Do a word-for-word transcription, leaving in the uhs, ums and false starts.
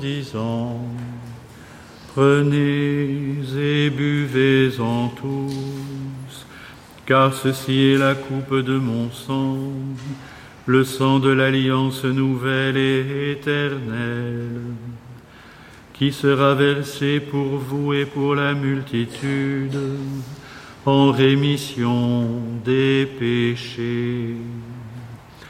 disant: prenez et buvez-en tous, car ceci est la coupe de mon sang, le sang de l'alliance nouvelle et éternelle, qui sera versé pour vous et pour la multitude, en rémission des péchés.